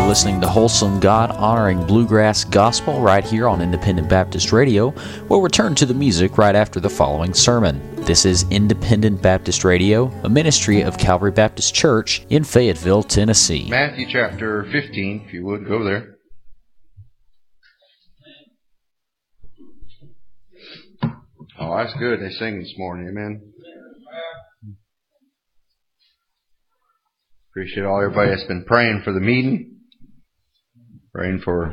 listening to wholesome, God-honoring bluegrass gospel right here on Independent Baptist Radio. We'll return to the music right after the following sermon. This is Independent Baptist Radio, a ministry of Calvary Baptist Church in Fayetteville, Tennessee. Matthew chapter 15, if you would, go there. Oh, that's good. They sing this morning. Amen. Appreciate all everybody that's been praying for the meeting. Praying for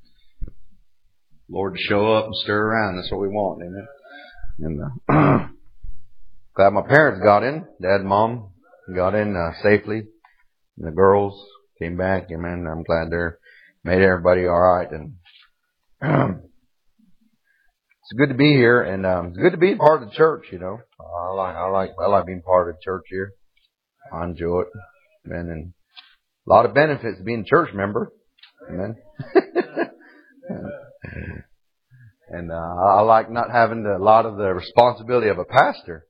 Lord to show up and stir around. That's what we want. Amen. And glad my parents got in. Dad and Mom got in safely. And the girls came back. Amen. I'm glad they made everybody all right. And it's good to be here, and it's good to be part of the church. You know, I like being part of the church here. I enjoy it, amen. And a lot of benefits of being a church member, amen. And I like not having a lot of the responsibility of a pastor.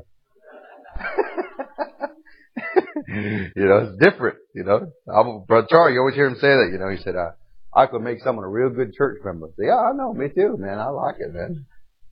You know, it's different. You know, Brother Charlie, you always hear him say that. You know, he said, I could make someone a real good church member. Yeah, I know, me too, man. I like it, man.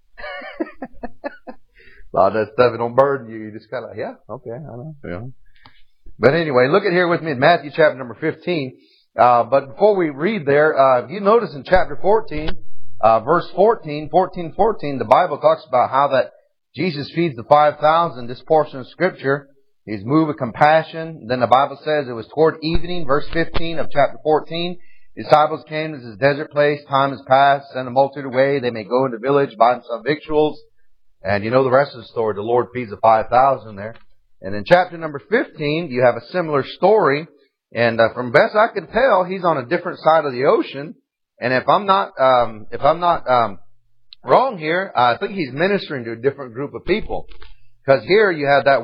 A lot of that stuff, it don't burden you. You just kind of, yeah, okay, I know. Yeah. But anyway, look at here with me in Matthew chapter number 15. But before we read there, you notice in chapter 14, verse 14, the Bible talks about how that Jesus feeds the 5,000. This portion of Scripture, He's moved with compassion. Then the Bible says it was toward evening, verse 15 of chapter 14. Disciples came to this desert place. Time has passed. Send the multitude away. They may go into the village, buy some victuals. And you know the rest of the story. The Lord feeds the 5,000 there. And in chapter number 15, you have a similar story. And from best I can tell, He's on a different side of the ocean. And if I'm not wrong here, I think He's ministering to a different group of people. Because here you have that